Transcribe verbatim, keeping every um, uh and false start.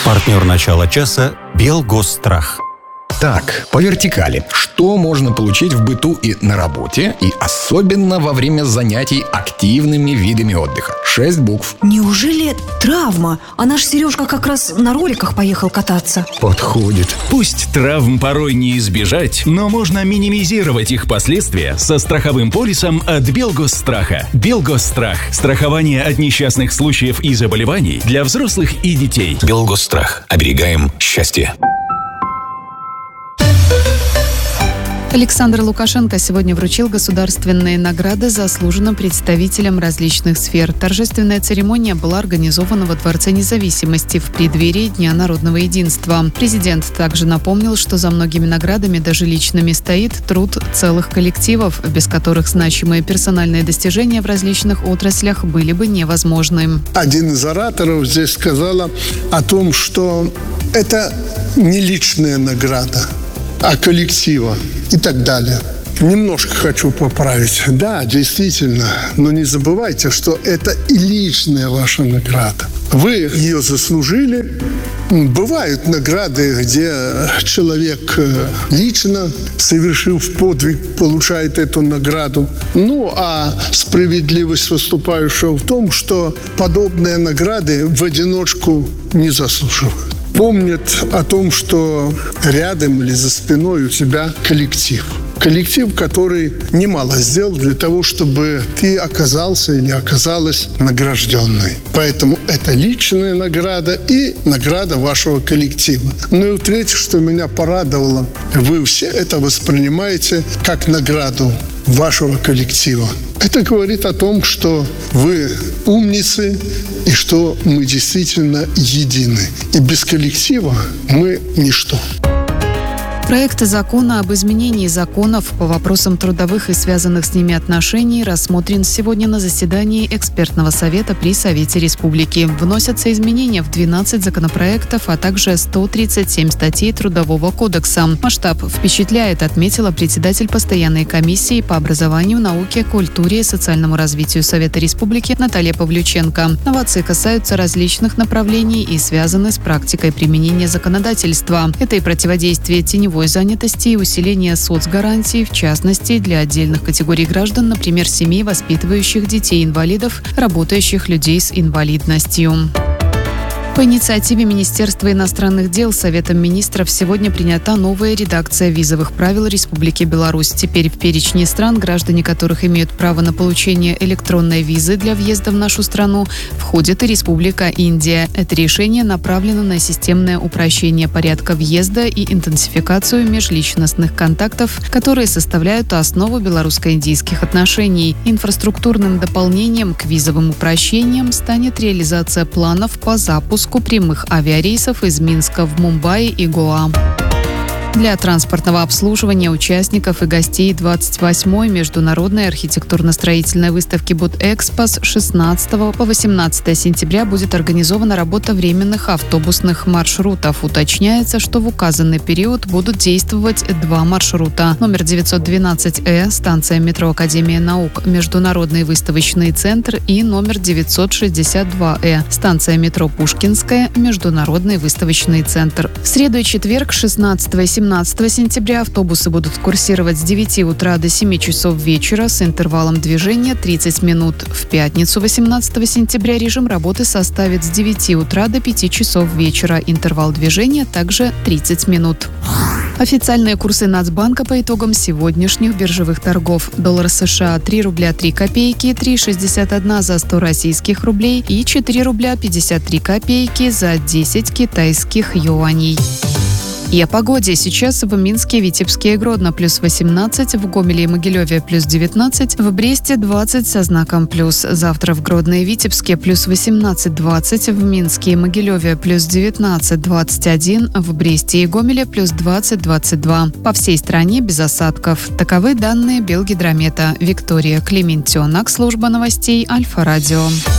Партнер начала часа «Белгосстрах». Так, по вертикали. Что можно получить в быту и на работе, и особенно во время занятий активными видами отдыха? Шесть букв. Неужели травма? А наш Сережка как раз на роликах поехал кататься. Подходит. Пусть травм порой не избежать, но можно минимизировать их последствия со страховым полисом от Белгосстраха. Белгосстрах. Страхование от несчастных случаев и заболеваний для взрослых и детей. Белгосстрах. Оберегаем счастье. Александр Лукашенко сегодня вручил государственные награды заслуженным представителям различных сфер. Торжественная церемония была организована во Дворце независимости в преддверии Дня народного единства. Президент также напомнил, что за многими наградами, даже личными, стоит труд целых коллективов, без которых значимые персональные достижения в различных отраслях были бы невозможны. Один из ораторов здесь сказал о том, что это не личная награда, а коллектива и так далее. Немножко хочу поправить. Да, действительно, но не забывайте, что это и личная ваша награда. Вы ее заслужили. Бывают награды, где человек лично, совершив подвиг, получает эту награду. Ну, а справедливость выступающего в том, что подобные награды в одиночку не заслуживают. Помнят о том, что рядом или за спиной у тебя коллектив. Коллектив, который немало сделал для того, чтобы ты оказался или оказалась награжденной. Поэтому это личная награда и награда вашего коллектива. Ну и третье, что меня порадовало, вы все это воспринимаете как награду вашего коллектива. Это говорит о том, что вы умницы и что мы действительно едины. И без коллектива мы ничто. Проект закона об изменении законов по вопросам трудовых и связанных с ними отношений рассмотрен сегодня на заседании экспертного совета при Совете Республики. Вносятся изменения в двенадцать законопроектов, а также сто тридцать семь статей Трудового кодекса. Масштаб впечатляет, отметила председатель постоянной комиссии по образованию, науке, культуре и социальному развитию Совета Республики Наталья Павлюченко. Новации касаются различных направлений и связаны с практикой применения законодательства. Это и противодействие теневой занятости и усиление соцгарантий, в частности, для отдельных категорий граждан, например, семей, воспитывающих детей-инвалидов, работающих людей с инвалидностью. По инициативе Министерства иностранных дел Советом министров сегодня принята новая редакция визовых правил Республики Беларусь. Теперь в перечне стран, граждане которых имеют право на получение электронной визы для въезда в нашу страну, входит и Республика Индия. Это решение направлено на системное упрощение порядка въезда и интенсификацию межличностных контактов, которые составляют основу белорусско-индийских отношений. Инфраструктурным дополнением к визовым упрощениям станет реализация планов по запуску прямых авиарейсов из Минска в Мумбаи и Гоа. Для транспортного обслуживания участников и гостей двадцать восьмой международной архитектурно-строительной выставки «Будэкспо» с шестнадцатого по восемнадцатое сентября будет организована работа временных автобусных маршрутов. Уточняется, что в указанный период будут действовать два маршрута. Номер девятьсот двенадцать Э, станция метро Академия наук, Международный выставочный центр, и номер девятьсот шестьдесят два Э, станция метро Пушкинская, Международный выставочный центр. В среду и четверг, шестнадцатого и семнадцатого сентября, автобусы будут курсировать с девяти утра до семи часов вечера с интервалом движения тридцать минут. В пятницу, восемнадцатого сентября, режим работы составит с девяти утра до пяти часов вечера. Интервал движения также тридцать минут. Официальные курсы Нацбанка по итогам сегодняшних биржевых торгов. Доллар США три рубля три копейки, три шестьдесят один за сто российских рублей и четыре рубля пятьдесят три копейки за десять китайских юаней. И о погоде. Сейчас в Минске, Витебске и Гродно плюс восемнадцать, в Гомеле и Могилеве плюс девятнадцать, в Бресте двадцать со знаком плюс. Завтра в Гродно и Витебске плюс восемнадцать двадцать, в Минске и Могилеве плюс девятнадцать двадцать один, в Бресте и Гомеле плюс двадцать двадцать два. По всей стране без осадков. Таковы данные Белгидромета. Виктория Клементьонок, служба новостей Альфа-Радио.